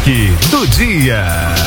Destaque do dia.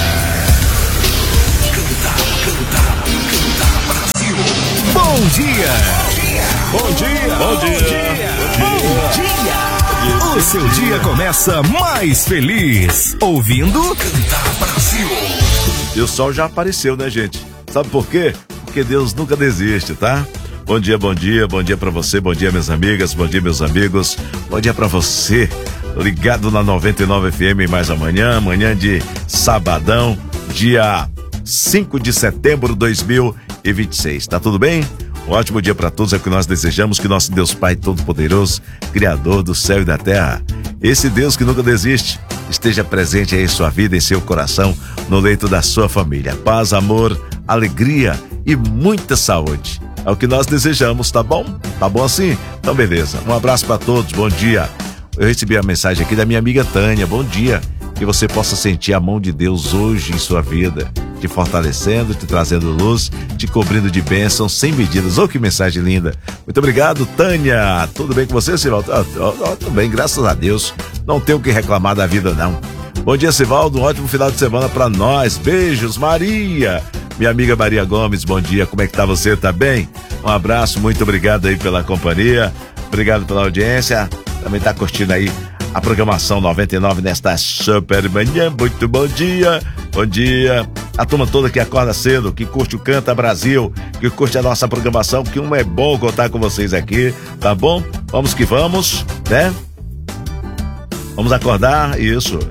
Brasil. Bom dia. Bom dia. Bom dia. Bom dia. O seu dia começa mais feliz ouvindo Cantar Brasil. E o sol já apareceu, né, gente? Sabe por quê? Porque Deus nunca desiste, tá? Bom dia, bom dia, bom dia pra você, bom dia minhas amigas, bom dia meus amigos, bom dia pra você, ligado na 99 FM mais amanhã de sabadão, dia 5 de setembro de 2026, tá tudo bem? Um ótimo dia pra todos, é o que nós desejamos, que nosso Deus Pai Todo-Poderoso, Criador do céu e da terra, esse Deus que nunca desiste, esteja presente aí em sua vida, em seu coração, no leito da sua família. Paz, amor, alegria e muita saúde. É o que nós desejamos, tá bom? Tá bom assim? Então beleza. Um abraço para todos, bom dia. Eu recebi a mensagem aqui da minha amiga Tânia, bom dia. Que você possa sentir a mão de Deus hoje em sua vida, te fortalecendo, te trazendo luz, te cobrindo de bênçãos sem medidas. Oh, que mensagem linda. Muito obrigado, Tânia. Tudo bem com você, Sivaldo? Tudo bem, graças a Deus. Não tenho o que reclamar da vida, não. Bom dia, Sivaldo. Um ótimo final de semana para nós. Beijos, Maria. Minha amiga Maria Gomes, bom dia. Como é que tá você? Tá bem? Um abraço, muito obrigado aí pela companhia. Obrigado pela audiência. Também tá curtindo aí a programação 99 nesta super manhã. Muito bom dia. Bom dia. A turma toda que acorda cedo, que curte o Canta Brasil, que curte a nossa programação, que é bom contar com vocês aqui, tá bom? Vamos que vamos, né? Vamos acordar, isso,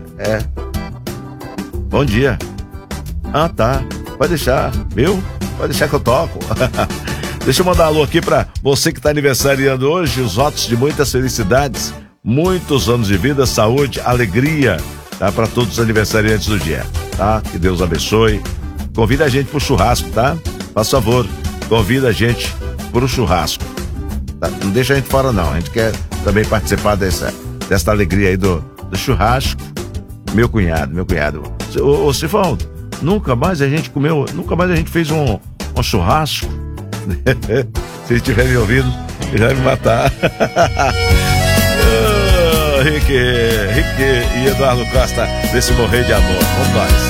Bom dia. Ah, tá. Pode deixar, viu? Pode deixar que eu toco. Deixa eu mandar um alô aqui pra você que tá aniversariando hoje, os votos de muitas felicidades, muitos anos de vida, saúde, alegria, tá? Pra todos os aniversariantes do dia, tá? Que Deus abençoe. Convida a gente pro churrasco, tá? Faz favor, convida a gente pro churrasco. Tá? Não deixa a gente fora não, a gente quer também participar dessa alegria aí do churrasco. Meu cunhado. Ô Sivaldo, nunca mais a gente fez um churrasco. Se estiver me ouvindo, ele vai me matar. Rick e Eduardo Costa, desse morrer de amor. Vamos nós.